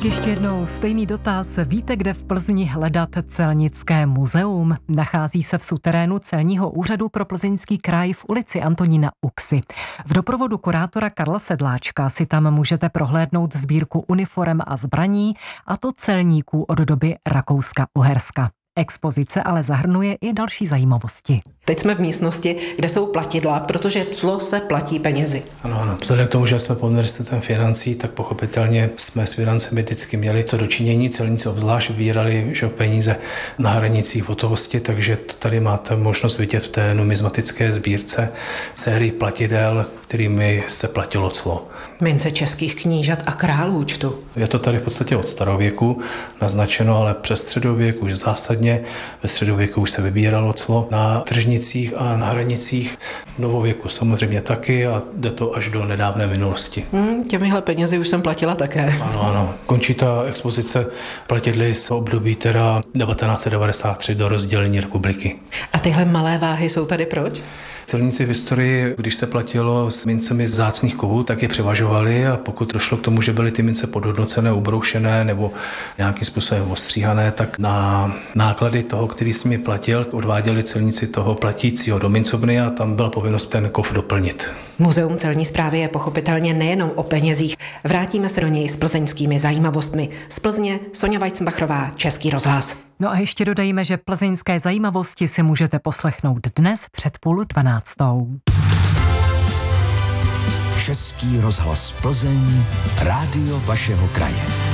Tak ještě jednou stejný dotaz. Víte, kde v Plzni hledat celnické muzeum? Nachází se v suterénu celního úřadu pro Plzeňský kraj v ulici Antonína Uxy. V doprovodu kurátora Karla Sedláčka si tam můžete prohlédnout sbírku uniforem a zbraní, a to celníků od doby Rakouska-Uherska. Expozice ale zahrnuje i další zajímavosti. Teď jsme v místnosti, kde jsou platidla, protože clo se platí penězi. Ano. Vzhledem k tomu, že jsme pod ministerstvem financí, tak pochopitelně jsme s financemi vždycky měli co dočinění. Celníci obzvlášť vybírali peníze na hranicích hotovosti, takže tady máte možnost vidět v té numismatické sbírce sérii platidel, kterými se platilo clo. Mince českých knížat a králů čtu. Je to tady v podstatě od starověku naznačeno, ale přes středověk už zásadně. Ve středověku už se vybíralo clo na tržnicích a na hranicích. V novověku samozřejmě taky a jde to až do nedávné minulosti. Těmihle penězi už jsem platila také. Ano. Končí ta expozice platidly z období teda 1993 do rozdělení republiky. A tyhle malé váhy jsou tady proč? Celníci v historii, když se platilo s mincemi z vzácných kovů, tak je převažovali, a pokud došlo k tomu, že byly ty mince podhodnocené, ubroušené nebo nějakým způsobem ostříhané, tak na náklady toho, který s nimi platil, odváděli celníci toho platícího do mincovny a tam byla povinnost ten kov doplnit. Muzeum celní správy je pochopitelně nejenom o penězích. Vrátíme se do něj s plzeňskými zajímavostmi. Z Plzně Sonja Weizenbachrová, Český rozhlas. No a ještě dodejme, že plzeňské zajímavosti si můžete poslechnout dnes před 11:30. Český rozhlas Plzeň, rádio vašeho kraje.